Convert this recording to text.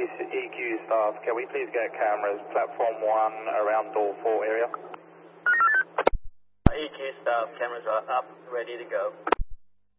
EQ staff, can we please get cameras, platform 1 around door 4 area? EQ staff, cameras are up, ready to go.